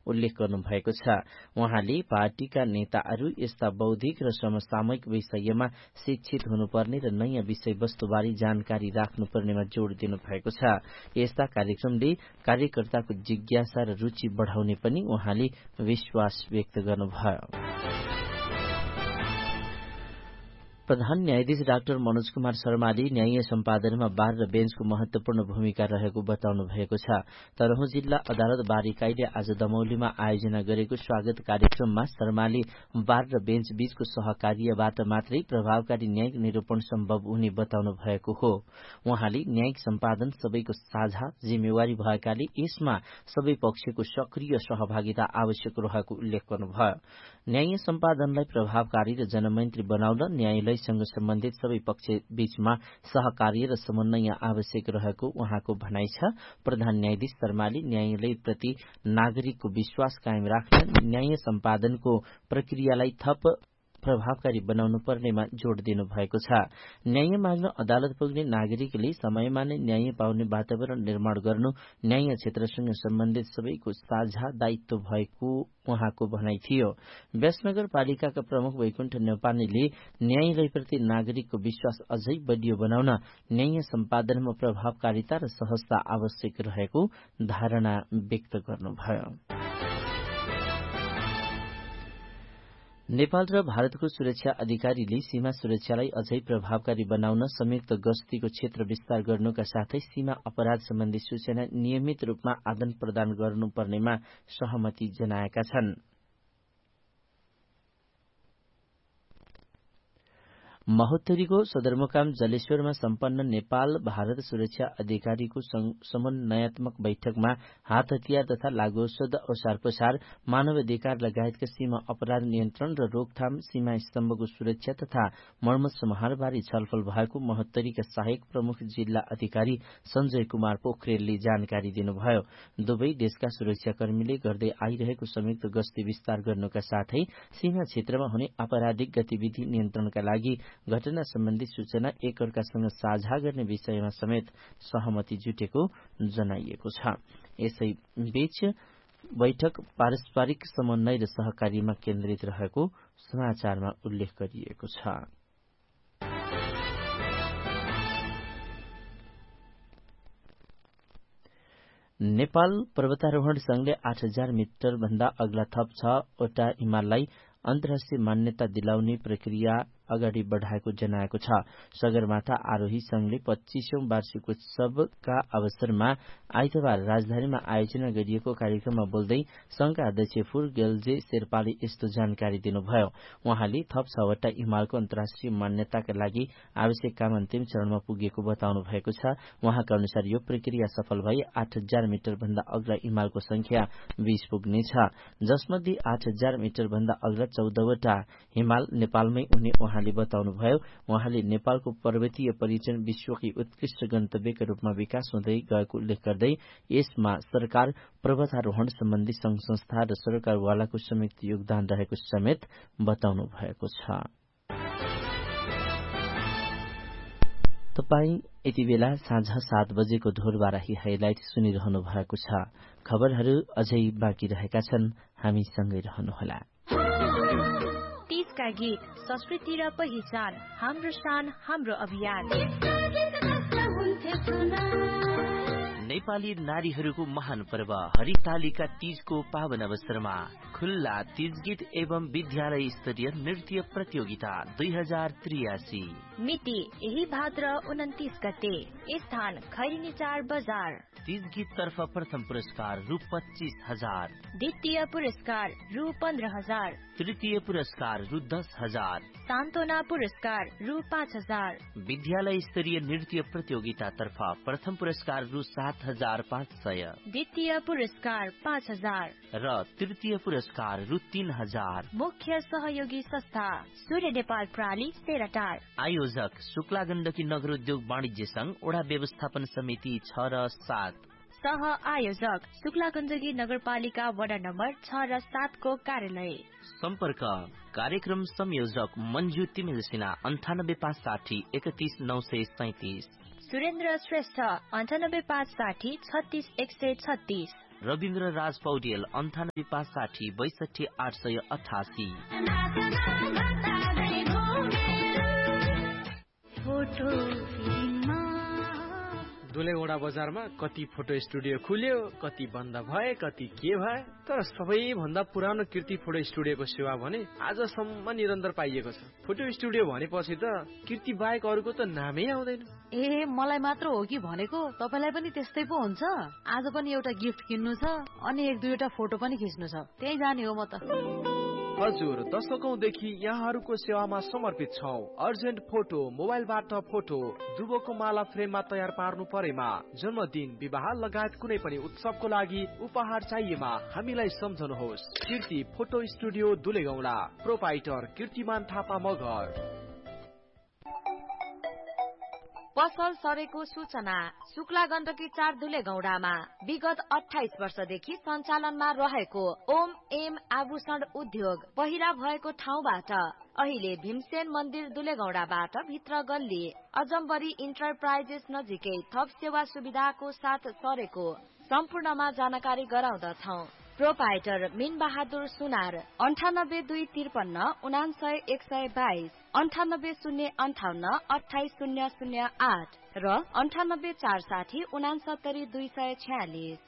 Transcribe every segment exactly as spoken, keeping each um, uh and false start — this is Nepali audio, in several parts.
उल्लेख गर्नुभएको छ। उहाँले पार्टीका नेताहरू यस्ता बौद्धिक र समसामयिक विषयमा शिक्षित हुनुपर्ने र नयाँ विषयवस्तुबारे जानकारी राख्नुपर्नेमा जोड़ दिनुभएको छ। यस्ता कार्यक्रमले कार्यकर्ताको जिज्ञासा र रुचि बढ़ाउने पनि उहाँले विश्वास व्यक्त गर्नुभयो। प्रधान न्यायाधीश डाक्टर मनोज कुमार शर्माले न्यायिक सम्पादनमा बार र बेन्चको महत्वपूर्ण भूमिका रहेको बताउनु भएको छ। तरहुँ जिल्ला अदालत बार इकाइले आज दमौलीमा आयोजना गरेको स्वागत कार्यक्रममा शर्माले बार र बेन्च बीचको सहकार्यबाट मात्रै प्रभावकारी न्यायिक निरूपण सम्भव हुने बताउनु भएको हो। उहाँले न्यायिक सम्पादन सबैको साझा जिम्मेवारी भएकाले यसमा सबै पक्षको सक्रिय सहभागिता आवश्यक रहेको उल्लेख गर्नुभयो। न्यायिक सम्पादनलाई प्रभावकारी र जनमैत्री बनाउन न्यायालयसँग सम्बन्धित सबै पक्ष बीचमा सहकार्य र समन्वय आवश्यक रहेको उहाँको भनाइ छ। प्रधान न्यायाधीश शर्माले न्यायालयप्रति नागरिकको विश्वास कायम राख्न न्याय सम्पादनको प्रक्रियालाई थप प्रभावकारी बनाउनु पर्नेमा जोड़ दिनु भएको छ। न्याय माग्न अदालत पुग्ने नागरिकले समयमा नै न्याय पाउने वातावरण निर्माण गर्नु न्याय क्षेत्रसँग सम्बन्धित सबैको साझा दायित्व भएको उहाँको भनाइ थियो। व्यासनगर पालिकाका प्रमुख वैकुण्ठ नेपालीले न्यायालयप्रति नागरिकको विश्वास अझै बलियो बनाउन न्याय सम्पादनमा प्रभावकारिता र सहजता आवश्यक रहेको धारणा व्यक्त गर्नुभयो। नेपाल र भारतको सुरक्षा अधिकारीले सीमा सुरक्षालाई अझै प्रभावकारी बनाउन संयुक्त गस्तीको क्षेत्र विस्तार गर्नुका साथै सीमा अपराध सम्बन्धी सूचना नियमित रूपमा आदान प्रदान गर्नुपर्नेमा सहमति जनाएका छन्। महोत्तरीको सदरमुकाम जलेश्वरमा सम्पन्न नेपाल भारत सुरक्षा अधिकारीको समन्वयात्मक बैठकमा हात हतियार तथा लागू औषध ओसार पसार मानवाधिकार लगायतका सीमा अपराध नियन्त्रण र रोकथाम सीमा स्तम्भको सुरक्षा तथा मर्मत समाहारबारे छलफल भएको महोत्तरीका सहायक प्रमुख जिल्ला अधिकारी संजय कुमार पोखरेलले जानकारी दिनुभयो। दुवै देशका सुरक्षाकर्मीले गर्दै आइरहेको संयुक्त गस्ती विस्तार गर्नुका साथै सीमा क्षेत्रमा हुने आपराधिक गतिविधि नियन्त्रणका लागि घटना सम्बन्धी सूचना एकअर्कासँग साझा गर्ने विषयमा समेत सहमति जुटेको जनाइएको छ। यसै बीच बैठक पारस्परिक समन्वय र सहकार्यमा केन्द्रित रहेको समाचारमा उल्लेख गरिएको छ। नेपाल पर्वतारोहण संघले आठ हजार मिटर भन्दा अग्ला थप छवटा हिमाललाई अन्तर्राष्ट्रिय मान्यता दिलाउने प्रक्रिया अगाडि बढ़ाएको जनाएको छ। सगरमाथा आरोही संघले पच्चीसौं वार्षिक उत्सवका अवसरमा आइतबार राजधानीमा आयोजना गरिएको कार्यक्रममा बोल्दै संघका अध्यक्ष फुर गेल्जे शेर्पाले यस्तो जानकारी दिनुभयो। उहाँले थप छवटा हिमालको अन्तर्राष्ट्रिय मान्यताका लागि आवश्यक काम अन्तिम चरणमा पुगेको बताउनु भएको छ। उहाँका अनुसार यो प्रक्रिया सफल भई आठ हजार मिटर भन्दा अग्ला हिमालको संख्या बीस पुग्नेछ, जसमध्ये आठ हजार मिटर भन्दा अग्ला चौधवटा हिमाल नेपालमै हुने उहाँले बताउनुभयो। उहाँले नेपालको पर्वतीय पर्यटन विश्वकै उत्कृष्ट गन्तव्यका रूपमा विकास हुँदै गएको उल्लेख गर्दै यसमा सरकार, पर्वतारोहण सम्बन्धी संघ संस्था र सरकारवालाको संयुक्त योगदान रहेको समेत बताउनु भएको छ। तपाई यति बेला साँझ सात बजेको ढोरबाराही हाइलाइट सुनिरहनु भएको छ। खबरहरू अझै बाँकी रहेका छन्, हामी सँगै रहनुहोला। तीजका गीत, संस्कृति र पहिचान, हाम्रो शान हाम्रो अभियान। नेपाली नारीहरूको महान पर्व हरितालिका तीजको पावन अवसरमा खुल्ला तीज गीत एवं विद्यालय स्तरीय नृत्य प्रतियोगिता दुई हजार त्रियासी मिति यही भाद्र उन्तीस गते, स्थान खैरिनी चार बजार। तीज गीत तर्फ प्रथम पुरस्कार रु पच्चीस हजार, द्वितीय पुरस्कार रु पन्ध्र हजार, तृतीय पुरस्कार रु दस हजार, सान्त्वना पुरस्कार रु पाँच हजार। विद्यालय स्तरीय नृत्य प्रतियोगिता तर्फ प्रथम पुरस्कार रु सात हजार पाँच सय, द्वितीय पुरस्कार पाँच हजार र तृतीय पुरस्कार रु तीन हजार। मुख्य सहयोगी संस्था सूर्य नेपाल प्राली सेराटार। आयोजक शुक्ला गण्डकी नगर उद्योग वाणिज्य संघ ओडा व्यवस्थापन समिति छ र सात। सह आयोजक शुक्ला गण्डकी नगरपालिका वडा नम्बर छ र सात को कार्यालय। सम्पर्क कार्यक्रम संयोजक मंजू तिमिल सिन्हा अन्ठानब्बे पाँच साठी एकतीस नौ सय सैतिस। सुरेन्द्र श्रेष्ठ अन्ठानब्बे पाँच साठी छत्तीस एक सय छत्तीस। रविन्द्र राज पौडेल अन्ठानब्बे पाँच साठी बैसठी आठ सय अठासी। दुलेगौडा बजारमा कति फोटो स्टुडियो खुल्यो, कति बन्द भए, कति के भए, तर सबैभन्दा पुरानो कीर्ति फोटो स्टुडियोको सेवा भने आजसम्म निरन्तर पाइएको छ। फोटो स्टुडियो भनेपछि त कीर्ति बाहेक अरूको त नामै आउँदैन। ए मलाई मात्र हो कि भनेको, तपाईलाई पनि त्यस्तै पो हुन्छ? आज पनि एउटा गिफ्ट किन्नु छ अनि एक दुईवटा फोटो पनि खिच्नु छ, त्यही जाने हो म त। हजुर, दशकौंदेखि यहाँहरूको सेवामा समर्पित छौं। अर्जेन्ट फोटो, मोबाइलबाट फोटो, दुबोको माला फ्रेममा तयार पार्नु परेमा, जन्मदिन, विवाह लगायत कुनै पनि उत्सवको लागि उपहार चाहिएमा हामीलाई सम्झनुहोस्। कीर्ति फोटो स्टुडियो दुलेगौडा, प्रोपाइटर कीर्तिमान थापा मगर। पसल सरेको सूचना। शुक्ला गण्डकी चार दुलेगौडामा विगत अठाइस वर्षदेखि सञ्चालनमा रहेको ओम एम आभूषण उद्योग पहिरा भएको ठाउँबाट अहिले भीमसेन मन्दिर दुलेगौडाबाट भित्र गल्ली अजम्बरी इन्टरप्राइजेस नजिकै थप सेवा सुविधाको साथ सरेको सम्पूर्णमा जानकारी गराउँदछौ। प्रोपाइटर मीन बहादुर सुनार अन्ठानब्बे दुई त्रिपन्न उनासय एक सय बाइस, अन्ठानब्बे शून्य अन्ठाउन्न अठाइस शून्य शून्य आठ र अन्ठानब्बे चार साठी उनासत्तरी दुई सय छ्यालिस।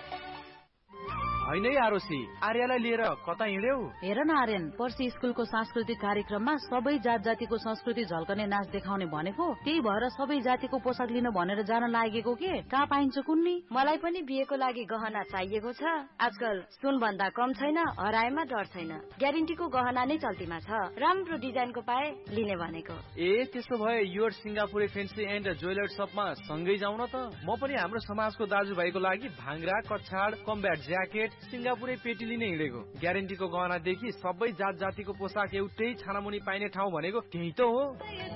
होइन आरोसी, आर्यलाई लिएर कता हिँड्यौ? हेर न आर्यन, पर्सि स्कुलको सांस्कृतिक कार्यक्रममा सबै जात जातिको संस्कृति झल्कने नाच देखाउने भनेको, त्यही भएर सबै जातिको पोसाक लिन भनेर जान लागेको के? कहाँ पाइन्छ कुन्नी? मलाई पनि बिहेको लागि गहना चाहिएको छ। आजकल सुन भन्दा कम छैन, हराएमा डर छैन। ग्यारेन्टीको गहना नै चल्तीमा छ, राम्रो डिजाइनको पाए लिने भनेको। ए त्यसो भए your Singapure fancy and jeweller शपमा सँगै जाउँ न त। म पनि हाम्रो समाजको दाजुभाइको लागि भाङ्रा, कछाड, कम्ब्याट ज्याकेट, सिंगापुरे पेटी लिने हिँडेको। ग्यारेन्टीको गहनादेखि सबै जात जातिको पोसाक एउटै छानामुनि पाइने ठाउँ भनेको त्यही त हो।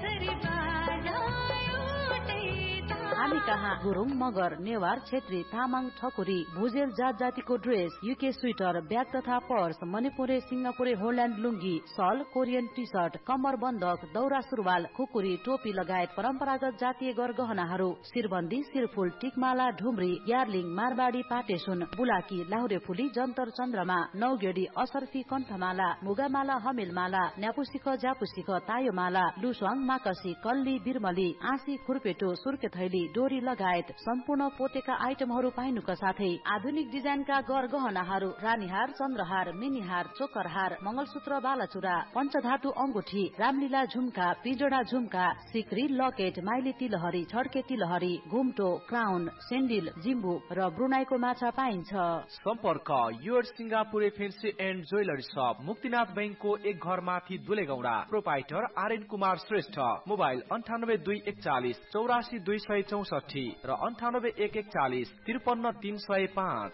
हामी कहाँ गुरुङ, मगर, नेवार, छेत्री, तामाङ, ठकुरी, भुजेल जात जातिको ड्रेस, युके स्वेटर, ब्याग तथा पर्स, मणिपुरे, सिंगापुरे, होल्यान्ड लुङ्गी, सल, कोरियन टी सर्ट, कम्मर बन्दक, दौरा सुरुवाल, खुकुरी, टोपी लगायत परम्परागत जातीय गरगहनाहरू, शिरबन्दी, शिरफुल, टिकमाला, ढुम्री, यार्लिङ, मारवाडी, पाटेसुन, बुलाकी, लाहुरे फुली, जन्तर चन्द्रमा, नौगेडी, असर्फी, कण्ठमाला, मुगामाला, हमेलमाला, न्यापुसिख, जापुसिख, तायोमाला, लुस्वाङ, माकसी, कल्ली, बिरमली, आँसी, खुर्पेटो, सुर्के थैली, डोरी लगायत सम्पूर्ण पोतेका आइटमहरू पाइनुका साथै आधुनिक डिजाइनका गरगहनाहरू, रानीहार, चन्द्रहार, मिनीहार, चोकरहार, मंगलसूत्र, बालाचुरा, पञ्चधातु अंगुठी, रामलीला झुम्का, पिजडा झुम्का, सिक्री, लकेट, माइली तिलहरी, छड्के तिलहरी, घुम्टो, क्राउन, सेन्डिल, जिम्बु र ब्रुनाईको माछा पाइन्छ। सम्पर्क your Singapure fancy and jewellery शप, मुक्तिनाथ बैंकको एक घर माथि दुलेगौडा। प्रोपाइटर आर्यन कुमार श्रेष्ठ। मोबाइल अन्ठानब्बे दुई एकचालिस चौरासी दुई सय चौसठी र अन्ठानब्बे एक एकचालिस त्रिपन्न तीन सय पाँच।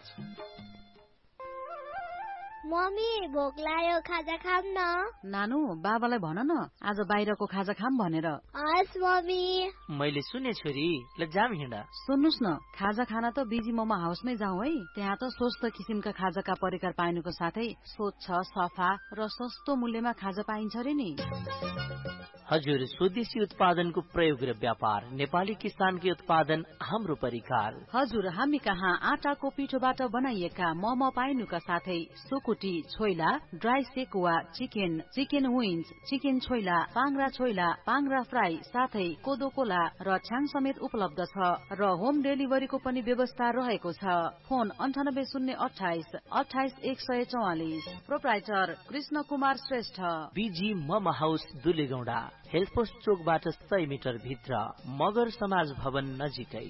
मम्मी भोक लाग्यो, खाजा खाम न। नानु बाबालाई भन न आज बाहिरको खाजा खाम भनेर। हस् मम्मी। मैले सुने छोरी, ल जाम हिँडा। सुन्नुस् न, खाजा खाना त बिजी मोमो हाउसमै जाउँ है। त्यहाँ त स्वस्थ किसिमका खाजाका परिकार पाइनुको साथै स्वच्छ, सफा र सस्तो मूल्यमा खाजा पाइन्छ रे नि। हजुर, स्वदेशी उत्पादनको प्रयोग र व्यापार, नेपाली किसानकै उत्पादन, हाम्रो परिकार। हजुर, हामी कहाँ आटाको पिठोबाट बनाइएका मोमो पाइनुका साथै सुकुटी, choila, dry sekuwa, chicken, chicken wings, chicken choila, पाङ्रा choila, पाङ्रा fry, साथै कोदो कोला र छ्याङ समेत उपलब्ध छ र होम डेलिभरीको पनि व्यवस्था रहेको छ। फोन अन्ठानब्बे शून्य अठाइस अठाइस एक सय चौवालिस। प्रोप्राइटर कृष्ण कुमार श्रेष्ठ। बिजी मम हाउस दुलेगौडा, हेल्पोस्ट चोकबाट सय मिटर भित्र, मगर समाज भवन नजिकै।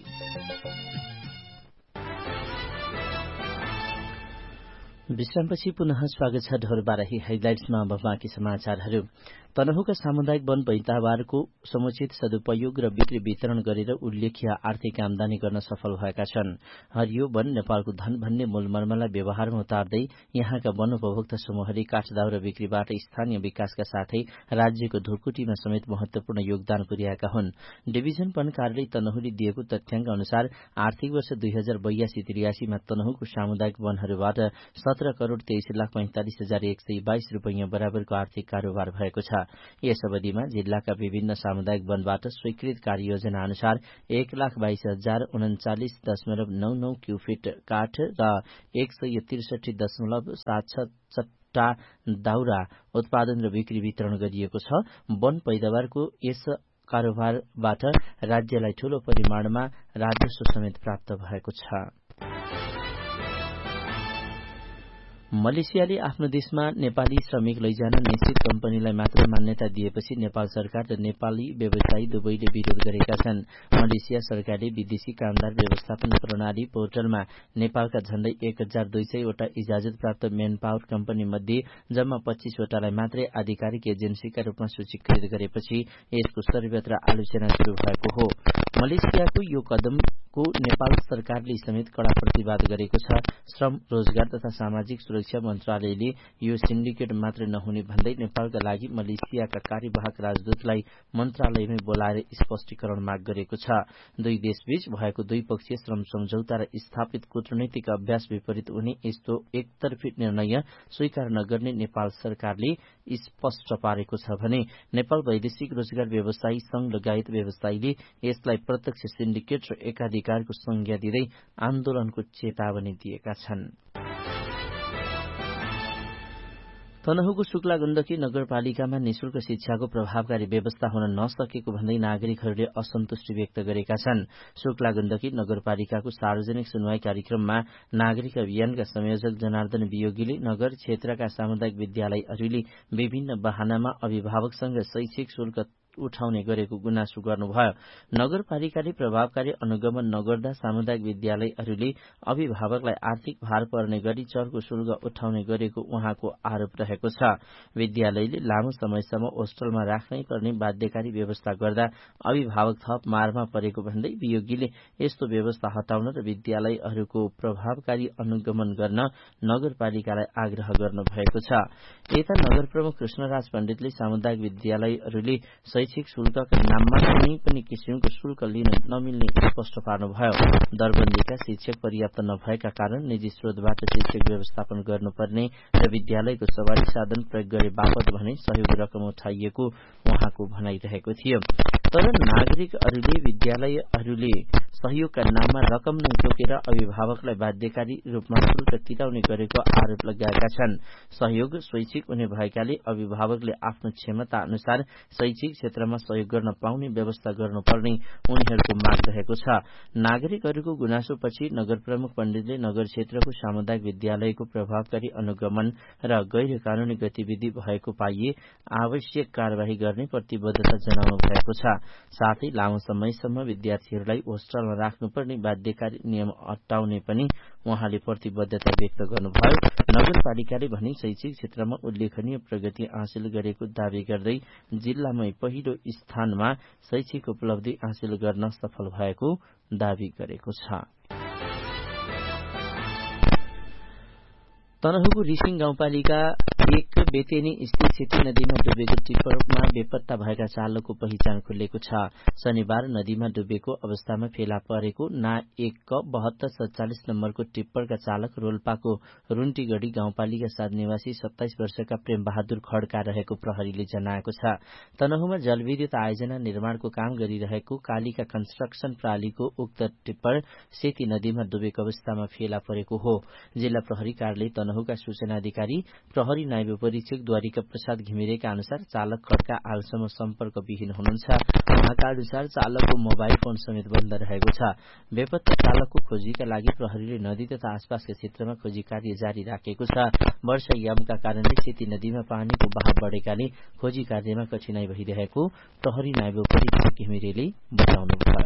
विश्रामपछि पुनः स्वागत छ ढोरबाराही हाइलाइट्समा। अब बाँकी समाचारहरू। तनहुका सामुदायिक वन पैतावारको समुचित सदुपयोग र बिक्री वितरण गरेर उल्लेख्य आर्थिक आमदानी गर्न सफल भएका छन्। हरियो वन नेपालको धन भन्ने मूलमर्मलाई व्यवहारमा उतार्दै यहाँका वन उपभोक्ता समूहले काठदाउ र बिक्रीबाट स्थानीय विकासका साथै राज्यको ढुकुटीमा समेत महत्वपूर्ण योगदान पुर्याएका हुन्। डिभिजन वन कार्यालय तनहुले दिएको तथ्याङ्क अनुसार आर्थिक वर्ष दुई हजार बयासी त्रियासीमा तनहुको सामुदायिक वनहरूबाट सत्र करोड़ तेइस लाख पैंतालिस हजार एक सय बाइस रूपियाँ बराबरको आर्थिक कारोबार भएको छ। यस अवधिमा जिल्लाका विभिन्न सामुदायिक वनबाट स्वीकृत कार्ययोजना अनुसार एक लाख बाइस हजार उन्चालिस दशमलव नौ नौ क्यूफिट काठ र एक सय त्रिसठी दशमलव सात छ चट्टा दाउरा उत्पादन र बिक्री वितरण गरिएको छ। वन पैदावारको यस कारोबारबाट राज्यलाई ठूलो परिमाणमा राजस्व समेत प्राप्त भएको छ। मलेसियाले आफ्नो देशमा नेपाली श्रमिक लैजान निश्चित कम्पनीलाई मात्र मान्यता दिएपछि नेपाल सरकार र नेपाली व्यवसायी दुवैले विरोध गरेका छन्। मलेसिया सरकारले विदेशी कामदार व्यवस्थापन प्रणाली पोर्टलमा नेपालका झण्डै एक हजार दुई सय वटा इजाजत प्राप्त मेन पावर कम्पनी मध्ये जम्मा पच्चीसवटालाई मात्रै आधिकारिक एजेन्सीका रूपमा सूचीकृत गरेपछि यसको सर्वत्र आलोचना शुरू भएको हो। मलेसियाको यो कदमको नेपाल सरकारले समेत कड़ा प्रतिवाद गरेको छ। श्रम, रोजगार तथा सामाजिक सुरक्षा मन्त्रालयले यो सिन्डिकेट मात्र नहुने भन्दै नेपालका लागि मलेसियाका कार्यवाहक राजदूतलाई मन्त्रालयमै बोलाएर स्पष्टीकरण माग गरेको छ। दुई देशबीच भएको द्विपक्षीय श्रम सम्झौता र स्थापित कूटनीतिक अभ्यास विपरीत हुने यस्तो एकतर्फी निर्णय स्वीकार नगर्ने नेपाल सरकारले स्पष्ट पारेको छ भने नेपाल वैदेशिक रोजगार व्यवसायी संघ लगायत व्यवसायीले यसलाई प्रत्यक्ष सिन्डिकेट र एकाधिकारको संज्ञा दिँदै आन्दोलनको चेतावनी दिएका छन्। तनहुँको शुक्ला गण्डकी नगरपालिकामा निशुल्क शिक्षाको प्रभावकारी व्यवस्था हुन नसकेको भन्दै नागरिकहरूले असन्तुष्टि व्यक्त गरेका छन्। शुक्ला गण्डकी नगरपालिकाको सार्वजनिक सुनवाई कार्यक्रममा नागरिक अभियानका संयोजक जनार्दन वियोगीले नगर क्षेत्रका सामुदायिक विद्यालयहरूले विभिन्न बहानामा अभिभावकसँग शैक्षिक शुल्क उठाउने गरेको गुनासो गर्नुभयो। नगरपालिकाले प्रभावकारी अनुगमन नगर्दा सामुदायिक विद्यालयहरूले अभिभावकलाई आर्थिक भार पर्ने गरी चर्को शुल्क उठाउने गरेको उहाँको आरोप रहेको छ। विद्यालयले लामो समयसम्म होस्टलमा राख्नै पर्ने बाध्यकारी व्यवस्था गर्दा अभिभावक थप मारमा परेको भन्दै वियोगीले यस्तो व्यवस्था हटाउन र विद्यालयहरूको प्रभावकारी अनुगमन गर्न नगरपालिकालाई आग्रह गर्नुभएको छ। यता नगर प्रमुख कृष्णराज पण्डितले सामुदायिक विद्यालयहरूले शैक्षिक शुल्कका नाममा कुनै पनि किसिमको शुल्क लिन नमिल्ने स्पष्ट पार्नुभयो। दरबन्दीका शिक्षक पर्याप्त नभएका कारण निजी स्रोतबाट शिक्षक व्यवस्थापन गर्नुपर्ने र विद्यालयको सवारी साधन प्रयोग गरे बापत भने सहयोग रकम उठाइएको उहाँको भनाइरहेको थियो। तर नागरिकहरूले विद्यालयहरूले सहयोगका नाममा रकम नै तोकेर अभिभावकलाई बाध्यकारी रूपमा शुल्क तिराउने गरेको आरोप लगाएका छन्। सहयोग स्वैच्छिक हुने भएकाले अभिभावकले आफ्नो क्षमता अनुसार शैक्षिक क्षेत्रमा सहयोग गर्न पाउने व्यवस्था गर्नुपर्ने उनीहरूको माग रहेको छ। नागरिकहरूको गुनासोपछि नगर प्रमुख पण्डितले नगर क्षेत्रको सामुदायिक विद्यालयको प्रभावकारी अनुगमन र गैर कानूनी गतिविधि भएको पाइए आवश्यक कार्यवाही गर्ने प्रतिबद्धता जनाउनु भएको छ। साथै लामो समयसम्म विद्यार्थीहरूलाई होस्टलमा राख्नुपर्ने बाध्यकारी नियम हटाउने पनि उहाँले प्रतिबद्धता व्यक्त गर्नुभयो। नगरपालिकाले भने शैक्षिक क्षेत्रमा उल्लेखनीय प्रगति हासिल गरेको दावी गर्दै जिल्लामै पहिलो स्थानमा शैक्षिक उपलब्धि हासिल गर्न सफल भएको दावी गरेको छ। तनहुँको रिसिङ गाउँपालिका एक बेतेनी स्थित सेती नदीमा डुबेको टिप्परमा बेपत्ता भएका चालकको पहिचान खुलेको छ। शनिबार नदीमा डुबेको अवस्थामा फेला परेको ना एक क बहत्तर सत्तालिस नम्बरको टिप्परका चालक रोल्पाको रुन्टीगढ़ी गाउँपालिका सात निवासी सत्ताइस वर्षका प्रेम बहादुर खड्का रहेको प्रहरीले जनाएको छ। तनहुँमा जलविद्युत आयोजना निर्माणको काम गरिरहेको कालिका कन्स्ट्रक्सन प्रालीको उक्त टिप्पर सेती नदीमा डुबेको अवस्थामा फेला परेको हो। जिल्ला प्रहरी कार्यालय तनहुँका सूचना अधिकारी प्रहरी नायब परीक्षक द्वारिका प्रसाद घिमिरेका अनुसार चालक खड्का हालसम्म सम्पर्कविहीन हुनुहुन्छ। उहाँका अनुसार चालकको मोबाइल फोन समेत बन्द रहेको छ। बेपत्ता चालकको खोजीका लागि प्रहरीले नदी तथा आसपासका क्षेत्रमा खोजी कार्य जारी राखेको छ। वर्षा यामका कारणले सेती नदीमा पानीको बहाव बढेकाले खोजी कार्यमा कठिनाई भइरहेको प्रहरी नायब परीक्षक घिमिरेले बताउनुभयो।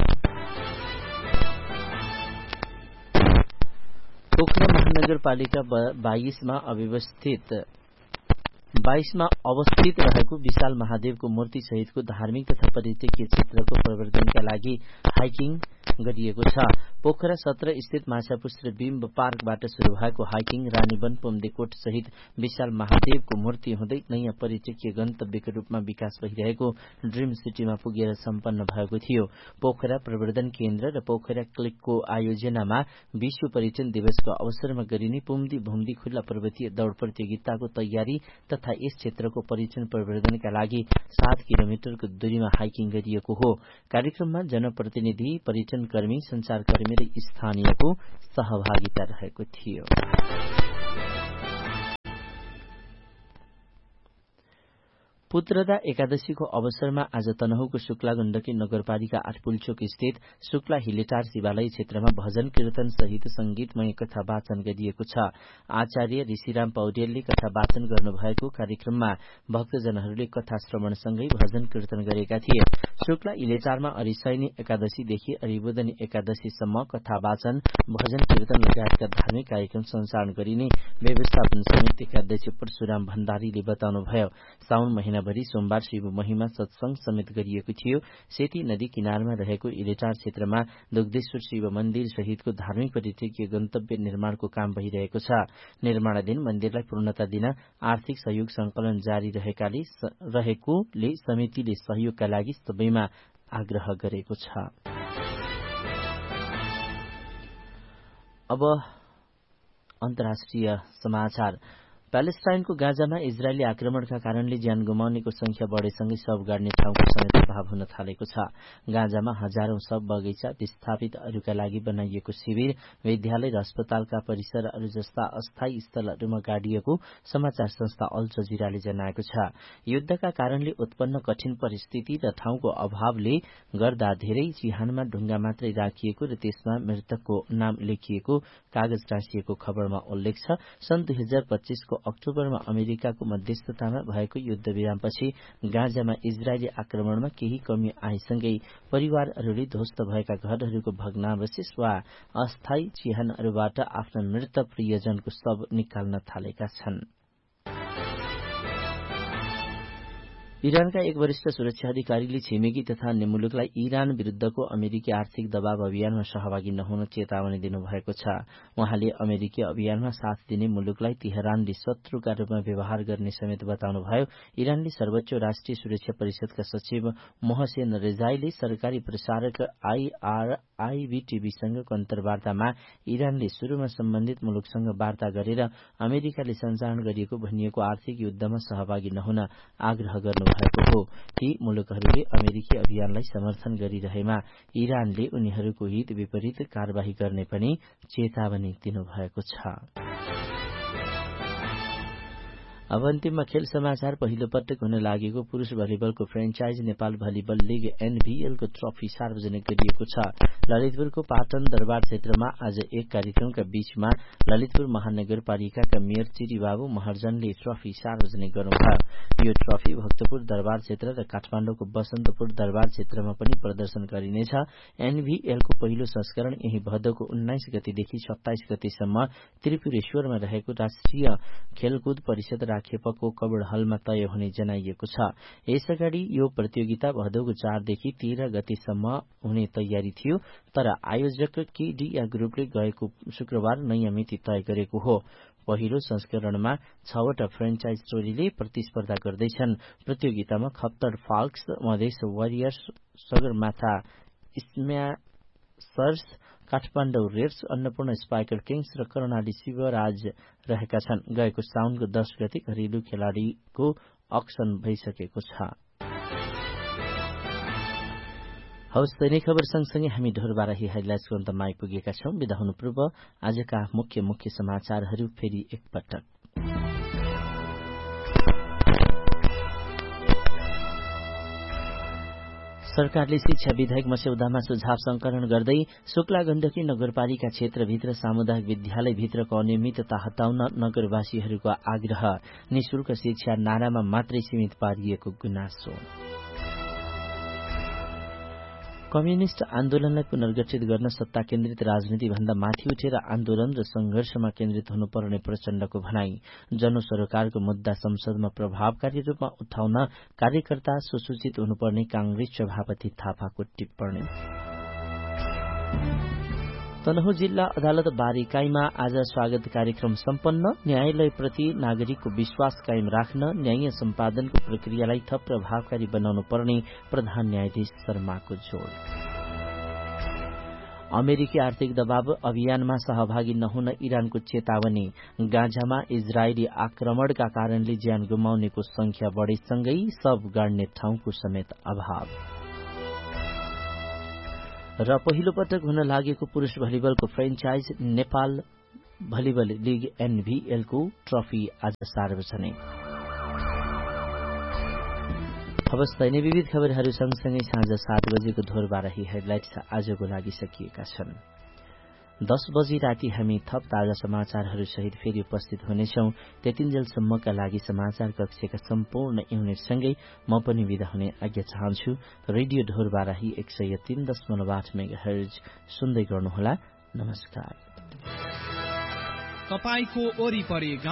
पोखरा महानगरपालिका बाइसमा अव्यवस्थित बाइसमा अवस्थित रहेको विशाल महादेवको मूर्ति सहितको धार्मिक तथा पर्यटकीय क्षेत्रको प्रवर्धनका लागि हाइकिङ गरिएको छ। पोखरा सत्र स्थित माछापुच्छ्रे बिम्ब पार्कबाट शुरू भएको हाइकिङ रानीवन पुम्देकोट सहित विशाल महादेवको मूर्ति हुँदै नयाँ पर्यटकीय गन्तव्यको रूपमा विकास भइरहेको ड्रिम सिटीमा पुगेर सम्पन्न भएको थियो। पोखरा प्रवर्धन केन्द्र र पोखरा क्लिकको आयोजनामा विश्व पर्यटन दिवसको अवसरमा गरिने पुम्दी भुम्दी खुल्ला पर्वतीय दौड़ प्रतियोगिताको तयारी तथा यस क्षेत्रको पर्यटन प्रवर्धनका लागि सात किलोमिटरको दूरीमा हाइकिङ गरिएको हो। कार्यक्रममा जनप्रतिनिधि, पर्यटन कर्मी, संचारकर्मी र स्थानीयको सहभागिता रहेको थियो। पुत्रदा एकादशीको अवसरमा आज तनहुको शुक्ला गण्डकी नगरपालिका आठपुलचोक स्थित शुक्ला हिलेटार शिवालय क्षेत्रमा भजन कीर्तन सहित संगीतमय कथा वाचन गरिएको छ। आचार्य ऋषिराम पौडेलले कथा वाचन गर्नुभएको कार्यक्रममा भक्तजनहरूले कथा श्रवणसँगै भजन कीर्तन गरेका थिए। शुक्ला हिलेटारमा अरिसैनी एकादशीदेखि अरिबोधनी एकादशीसम्म कथा वाचन, भजन कीर्तन लगायतका धार्मिक कार्यक्रम सञ्चालन गरिने व्यवस्थापन समितिका अध्यक्ष परशुराम भण्डारीले बताउनुभयो। साउन महिना भरि सोमबार शिव महिमा सत्संग समेत गरिएको थियो। सेती नदी किनारमा रहेको इलेटार क्षेत्रमा दुग्धेश्वर शिव मन्दिर सहितको धार्मिक पर्यटकीय गन्तव्य निर्माणको काम भइरहेको छ। निर्माणाधीन मन्दिरलाई पूर्णता दिन आर्थिक सहयोग संकलन जारी रहेकाले रहेकोले समितिले सहयोगका लागि सबैमा आग्रह गरेको छ। अब अन्तर्राष्ट्रिय समाचार। प्यालेस्टाइनको गाजामा इजरायली आक्रमणका कारणले ज्यान गुमाउनेको संख्या बढेसँगै शव गाड्ने ठाउँको समेत अभाव हुन थालेको छ। गाजामा हजारौं शव बगैँचा, विस्थापितहरूका लागि बनाइएको शिविर, विद्यालय र अस्पतालका परिसरहरू जस्ता अस्थायी स्थलहरूमा गाडिएको समाचार संस्था अल जजिराले जनाएको छ। युद्धका कारणले उत्पन्न कठिन परिस्थिति र ठाउँको अभावले गर्दा धेरै चिहानमा ढुङ्गा मात्रै राखिएको र त्यसमा मृतकको नाम लेखिएको कागज टाँसिएको खबरमा उल्लेख छ। सन् दुई हजार पच्चीसको अक्टोबरमा अमेरिकाको मध्यस्थतामा भएको युद्ध विरामपछि गाजामा इजरायली आक्रमणमा केही कमी आएसँगै परिवारहरूले ध्वस्त भएका घरहरूको भग्नावशेष वा अस्थायी चिहानहरूबाट आफ्ना मृत प्रियजनको शव निकाल्न थालेका छन्। इरानका एक वरिष्ठ सुरक्षा अधिकारीले छिमेकी तथा अन्य मुलुकलाई इरान विरूद्धको अमेरिकी आर्थिक दबाव अभियानमा सहभागी नहुन चेतावनी दिनुभएको छ। उहाँले अमेरिकी अभियानमा साथ दिने मुलुकलाई तेहरानले शत्रुका रूपमा व्यवहार गर्ने समेत बताउनुभयो। इरानले सर्वोच्च राष्ट्रिय सुरक्षा परिषदका सचिव मोहसेन रेजाईले सरकारी प्रसारक आईआरआईबी टीभीसँगको अन्तर्वार्तामा इरानले शुरूमा सम्बन्धित मुलुकसँग वार्ता गरेर अमेरिकाले सञ्चालन गरिएको भनिएको आर्थिक युद्धमा सहभागी नहुन आग्रह गर्नु भएको हो। ती मुलुकहरूले अमेरिकी अभियानलाई समर्थन गरिरहेमा इरानले उनीहरूको हित विपरीत कार्यवाही गर्ने पनि चेतावनी दिनुभएको छ। अब अन्तिममा खेल समाचार। पहिलो पटक हुन लागेको पुरूष भलिबलको franchise Nepal volleyball league एनभीएलको trophy सार्वजनिक गरिएको छ। ललितपुरको पाटन दरबार क्षेत्रमा आज एक कार्यक्रमका बीचमा ललितपुर महानगरपालिकाका मेयर चिरी बाबु महर्जनले ट्रफी सार्वजनिक गर्नुभयो। यो ट्रफी भक्तपुर दरबार क्षेत्र र काठमाडौँको बसन्तपुर दरबार क्षेत्रमा पनि प्रदर्शन गरिनेछ। एनभीएलको पहिलो संस्करण यही भदौको उन्नाइस गतेदेखि सत्ताइस गतेसम्म त्रिपुरेश्वरमा रहेको राष्ट्रिय खेलकुद परिषद राखेपको कबड हलमा तय हुने जनाइएको छ। यसअगाडि यो प्रतियोगिता भदौको चारदेखि तेह्र गतेसम्म हुने तयारी थियो, तर आयोजक केडिया ग्रुपले गएको शुक्रबार नयाँ मिति तय गरेको हो। पहिलो संस्करणमा छवटा फ्रेन्चाइज टोलीले प्रतिस्पर्धा गर्दैछन्। प्रतियोगितामा Khaptad फाल्क्स, Madhes warriors, Sagarmatha स्म्याशर्स, Kathmandu Reds, Annapurna spiker Kings र कर्णाली शिवराज रहेका छन्। गएको साउनको दश गते घरेलु खेलाड़ीको अक्सन भइसकेको छ। हवस्, दैनिक खबर सँगसँगै हामी ढोरबाराही हाइलाइट्सको अन्तमा आइपुगेका छौं। बिदा हुनु पूर्व आजका मुख्य मुख्य समाचारहरू फेरि एकपटक। सरकारले शिक्षा विधेयक मस्यौदामा सुझाव संकलन गर्दै शुक्ला गण्डकी नगरपालिका क्षेत्रभित्र सामुदायिक विद्यालयभित्रको अनियमितता हटाउन नगरवासीहरूको आग्रह। निशुल्क शिक्षा नारामा मात्रै सीमित पारिएको गुनासो। कम्युनिष्ट आन्दोलनलाई पुनर्गठित गर्न सत्ता केन्द्रित राजनीति भन्दा माथि उठेर आन्दोलन र संघर्षमा केन्द्रित हुनुपर्ने प्रचण्डको भनाई। जनसरोकारको मुद्दा संसदमा प्रभावकारी रूपमा उठाउन कार्यकर्ता सुसूचित हुनुपर्ने कांग्रेस सभापति थापाको टिप्पणी। तनहुँ जिल्ला अदालत बारीकाईमा आज स्वागत कार्यक्रम सम्पन्न। न्यायालयप्रति नागरिकको विश्वास कायम राख्न न्यायीय सम्पादनको प्रक्रियालाई थप प्रभावकारी बनाउनु पर्ने प्रधान न्यायाधीश शर्माको जोड़। अमेरिकी आर्थिक दबाव अभियानमा सहभागी नहुन इरानको चेतावनी। गाजामा इजरायली आक्रमणका कारणले ज्यान गुमाउनेको संख्या बढ़ेसँगै शव गाड्ने ठाउँको समेत अभाव। र पहिलो पटक हुन लागेको पुरूष भलिबलको franchise Nepal volleyball league एनभीएलको trophy आज सार्वजनिक। अवस्था नै विविध खबरहरू सँगसँगै साँझ सात बजेको धोरबाराही हेडलाइट्स आजको लागि सकिएका छन्। दस बजे राति हामी थप ताजा समाचारहरू सहित फेरि उपस्थित हुनेछौं। त्यतिन्जेलसम्मका लागि समाचार कक्षका सम्पूर्ण युनिटसँगै म पनि विदा हुने आज्ञा चाहन्छु। रेडियो ढोरबाराही एक सय तीन दशमलव आठ मेगा हर्ज सुन्दै गर्नुहोला। नमस्कार। तपाईको वरिपरि